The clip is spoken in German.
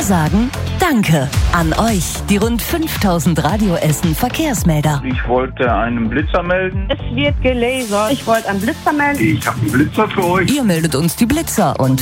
sagen Danke an euch, die rund 5000 Radio Essen Verkehrsmelder. Ich wollte einen Blitzer melden. Es wird gelasert. Ich wollte einen Blitzer melden. Ich habe einen Blitzer für euch. Ihr meldet uns die Blitzer und